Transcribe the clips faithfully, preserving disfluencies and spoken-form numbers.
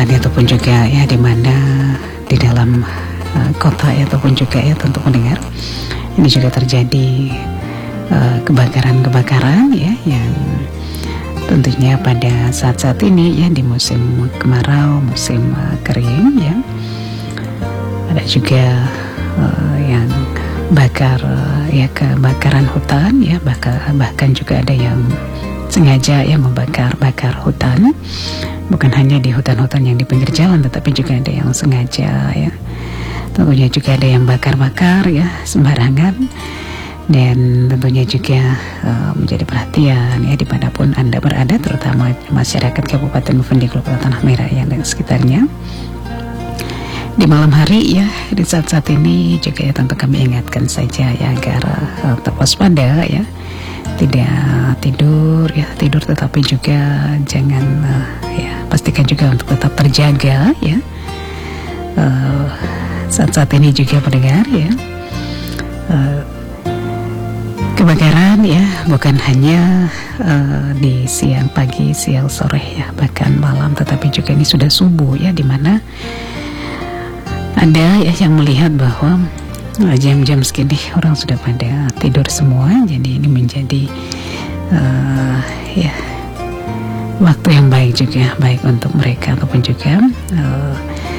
pedesaan ataupun juga ya di mana di dalam uh, kota ya, ataupun juga ya tentu mendengar ini juga terjadi uh, kebakaran-kebakaran ya yang tentunya pada saat-saat ini ya di musim kemarau, musim uh, kering ya. Ada juga uh, yang bakar uh, ya kebakaran hutan ya, bahkan bahkan juga ada yang sengaja ya membakar-bakar hutan, bukan hanya di hutan-hutan yang di pinggir jalan, tetapi juga ada yang sengaja ya. Tentunya juga ada yang bakar-bakar ya sembarangan, dan tentunya juga uh, menjadi perhatian ya dimanapun Anda berada, terutama masyarakat Kabupaten Mufindi, Kota Tanah Merah yang dan sekitarnya. Di malam hari ya, di saat-saat ini juga ya tentu kami ingatkan saja ya agar uh, tetap waspada ya, tidak tidur ya tidur tetapi juga jangan uh, ya pastikan juga untuk tetap terjaga ya. Uh, saat-saat ini juga pendengar ya, uh, kebakaran ya bukan hanya uh, di siang pagi, siang sore ya, bahkan malam, tetapi juga ini sudah subuh ya, dimana ada ya yang melihat bahwa jam-jam segini orang sudah pada tidur semua. Jadi ini menjadi uh, ya waktu yang baik juga, baik untuk mereka ataupun juga uh,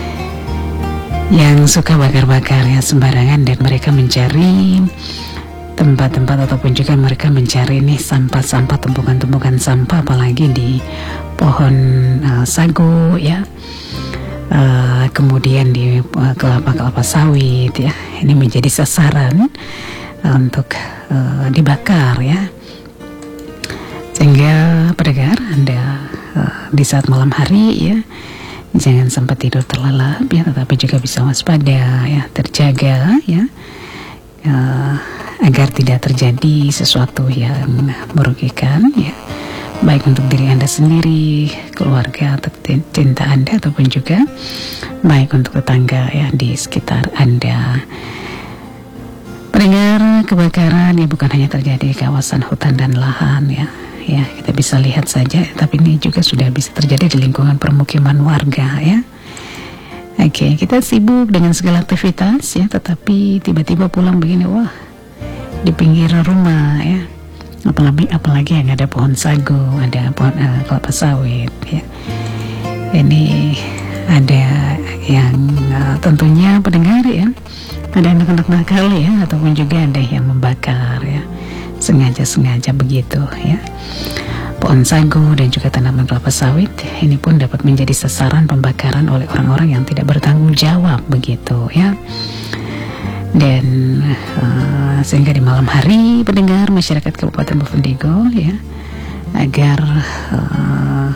yang suka bakar-bakar ya sembarangan, dan mereka mencari tempat-tempat ataupun juga mereka mencari nih sampah-sampah, tumpukan-tumpukan sampah, apalagi di pohon uh, sagu ya. Uh, kemudian di uh, kelapa-kelapa sawit ya, ini menjadi sasaran uh, untuk uh, dibakar ya, sehingga pendengar Anda uh, di saat malam hari ya jangan sampai tidur terlelap ya, tetapi juga bisa waspada ya, terjaga ya, uh, agar tidak terjadi sesuatu yang merugikan ya, baik untuk diri Anda sendiri, keluarga atau cinta Anda, ataupun juga baik untuk tetangga ya di sekitar Anda. Pendengar, kebakaran ya bukan hanya terjadi di kawasan hutan dan lahan ya, ya kita bisa lihat saja, tapi ini juga sudah bisa terjadi di lingkungan permukiman warga ya. Oke, kita sibuk dengan segala aktivitas ya, tetapi tiba-tiba pulang begini, wah di pinggir rumah ya, apalagi apalagi yang ada pohon sagu, ada pohon uh, kelapa sawit ya. Ini ada yang uh, tentunya pendengar ya, ada anak-anak nakal ya, ataupun juga ada yang membakar ya, sengaja-sengaja begitu ya. Pohon sagu dan juga tanaman kelapa sawit ini pun dapat menjadi sasaran pembakaran oleh orang-orang yang tidak bertanggung jawab begitu ya. Dan uh, sehingga di malam hari pendengar masyarakat Kabupaten Bovendigul ya, agar uh,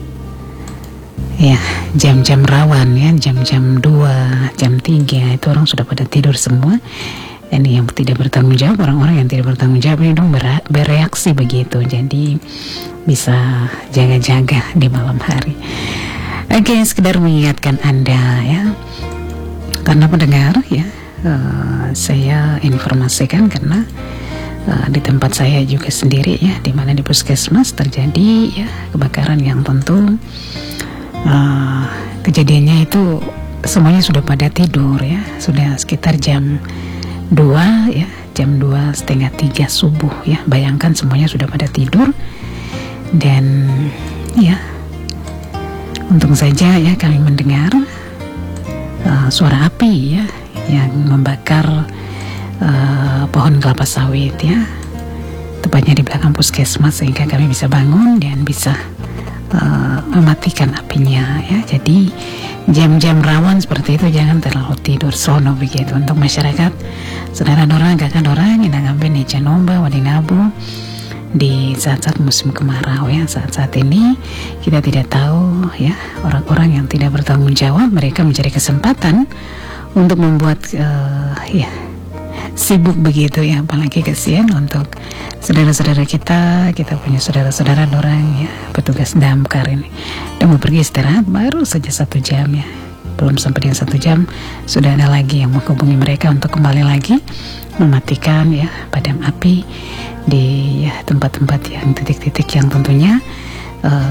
ya jam-jam rawan ya, jam-jam dua, jam tiga itu orang sudah pada tidur semua. Ini yang tidak bertanggung jawab, orang-orang yang tidak bertanggung jawab ini dong bereaksi begitu. Jadi bisa jaga-jaga di malam hari. Oke, sekedar mengingatkan Anda ya, karena pendengar ya, Uh, saya informasikan karena uh, di tempat saya juga sendiri ya, di mana di puskesmas terjadi ya kebakaran yang tentu uh, kejadiannya itu semuanya sudah pada tidur ya, sudah sekitar jam dua ya, jam dua setengah tiga subuh ya. Bayangkan semuanya sudah pada tidur, dan ya untung saja ya kami mendengar uh, suara api ya yang membakar uh, pohon kelapa sawit ya, tepatnya di belakang puskesmas, sehingga kami bisa bangun dan bisa uh, mematikan apinya ya. Jadi jam-jam rawan seperti itu jangan terlalu tidur sono begitu. Untuk masyarakat saudara orang kakak orang yang ngambil nih Janomba Wadinabu di saat-saat musim kemarau ya, saat-saat ini kita tidak tahu ya, orang-orang yang tidak bertanggung jawab mereka mencari kesempatan untuk membuat uh, ya sibuk begitu ya, apalagi kasihan untuk saudara-saudara kita. Kita punya saudara-saudara orang ya, petugas damkar ini dan mau pergi istirahat baru saja satu jam ya, belum sampai dengan satu jam sudah ada lagi yang menghubungi mereka untuk kembali lagi mematikan ya padam api di ya, tempat-tempat yang titik-titik yang tentunya uh,